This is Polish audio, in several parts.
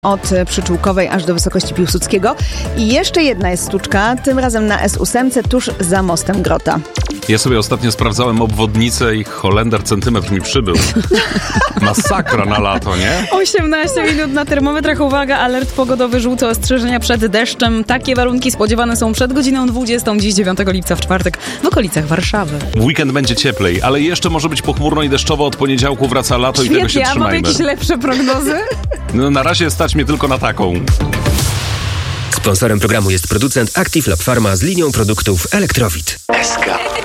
Od Przyczółkowej aż do wysokości Piłsudskiego. I jeszcze jedna jest sztuczka, tym razem na S8 tuż za mostem Grota. Ja sobie ostatnio sprawdzałem obwodnicę i Holender centymetr mi przybył. Masakra na lato, nie? 18 minut na termometrach. Uwaga, alert pogodowy, żółte ostrzeżenia przed deszczem. Takie warunki spodziewane są przed godziną 20, dziś 9 lipca w czwartek w okolicach Warszawy. W weekend będzie cieplej, ale jeszcze może być pochmurno i deszczowo. Od poniedziałku wraca lato. Świetnie, I tego się trzymajmy. a mam jakieś lepsze prognozy? No, na razie stać mnie tylko na taką. Sponsorem programu jest producent Active Lab Pharma z linią produktów Elektrowit. SK.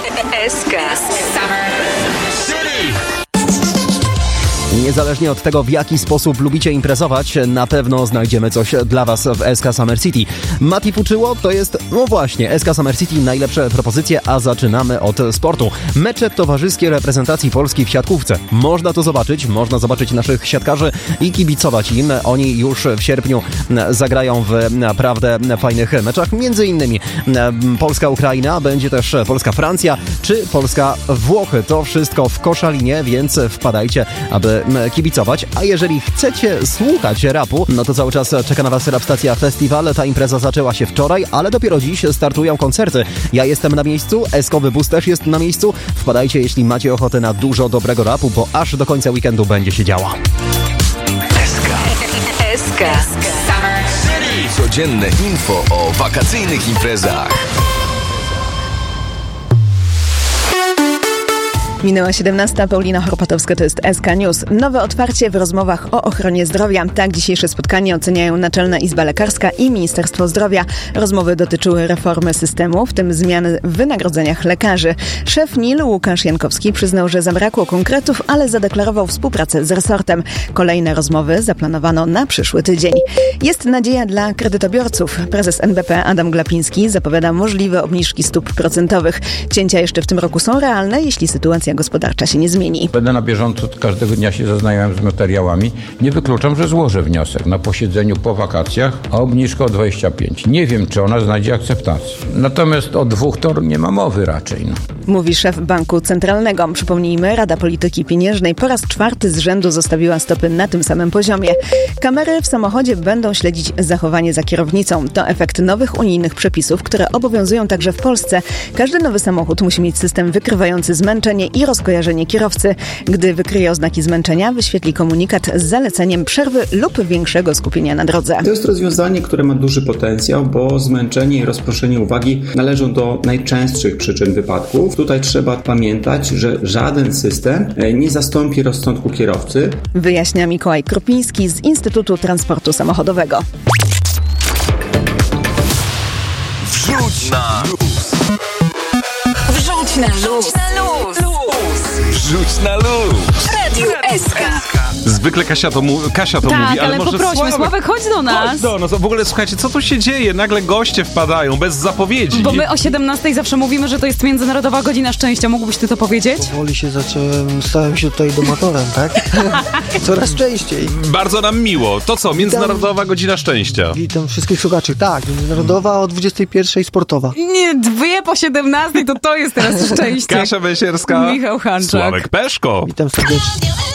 Niezależnie od tego, w jaki sposób lubicie imprezować, na pewno znajdziemy coś dla Was w SK Summer City. Mati Fuczyło to jest, no właśnie, SK Summer City, najlepsze propozycje, a zaczynamy od sportu. Mecze towarzyskie reprezentacji Polski w siatkówce. Można to zobaczyć, można zobaczyć naszych siatkarzy i kibicować im. Oni już w sierpniu zagrają w naprawdę fajnych meczach. Między innymi Polska-Ukraina, będzie też Polska-Francja czy Polska-Włochy. To wszystko w Koszalinie, więc wpadajcie, aby kibicować. A jeżeli chcecie słuchać rapu, no to cały czas czeka na Was Rap Stacja Festiwal. Ta impreza zaczęła się wczoraj, ale dopiero dziś startują koncerty. Ja jestem na miejscu, Eskowy Bus też jest na miejscu. Wpadajcie, jeśli macie ochotę na dużo dobrego rapu, bo aż do końca weekendu będzie się działo. SK. Codzienne info o wakacyjnych imprezach. Minęła 17. Paulina Horpatowska, to jest SK News. Nowe otwarcie w rozmowach o ochronie zdrowia. Tak dzisiejsze spotkanie oceniają Naczelna Izba Lekarska i Ministerstwo Zdrowia. Rozmowy dotyczyły reformy systemu, w tym zmiany w wynagrodzeniach lekarzy. Szef NIL Łukasz Jankowski przyznał, że zabrakło konkretów, ale zadeklarował współpracę z resortem. Kolejne rozmowy zaplanowano na przyszły tydzień. Jest nadzieja dla kredytobiorców. Prezes NBP Adam Glapiński zapowiada możliwe obniżki stóp procentowych. Cięcia jeszcze w tym roku są realne, jeśli sytuacja gospodarcza się nie zmieni. Będę na bieżąco, każdego dnia się zaznajomym z materiałami. Nie wykluczam, że złożę wniosek na posiedzeniu po wakacjach o obniżkę o 25. Nie wiem, czy ona znajdzie akceptację. Natomiast o 2 to nie ma mowy raczej. Mówi szef Banku Centralnego. Przypomnijmy, Rada Polityki Pieniężnej po raz 4 z rzędu zostawiła stopy na tym samym poziomie. Kamery w samochodzie będą śledzić zachowanie za kierownicą. To efekt nowych unijnych przepisów, które obowiązują także w Polsce. Każdy nowy samochód musi mieć system wykrywający zmęczenie i rozkojarzenie kierowcy. Gdy wykryje oznaki zmęczenia, wyświetli komunikat z zaleceniem przerwy lub większego skupienia na drodze. To jest rozwiązanie, które ma duży potencjał, bo zmęczenie i rozproszenie uwagi należą do najczęstszych przyczyn wypadków. Tutaj trzeba pamiętać, że żaden system nie zastąpi rozsądku kierowcy. Wyjaśnia Mikołaj Kropiński z Instytutu Transportu Samochodowego. Wrzuć na luz. Wrzuć na luz. Wrzuć na luz. Radio SK. Zwykle Kasia to mówi, ale może poprośmy, Sławek, chodź do nas. Chodź do nas. W ogóle słuchajcie, co tu się dzieje? Nagle goście wpadają, bez zapowiedzi. Bo my o 17 zawsze mówimy, że to jest Międzynarodowa Godzina Szczęścia. Mógłbyś ty to powiedzieć? Powoli stałem się tutaj domatorem, tak? Coraz częściej. Bardzo nam miło. To co? Międzynarodowa Godzina Szczęścia. Witam wszystkich słuchaczy. Tak, międzynarodowa o 21 sportowa. Nie, 2 po 17 to jest teraz szczęście. Kasia Węsierska, Michał Hanczak. Sławek Peszko. Witam serdecznie.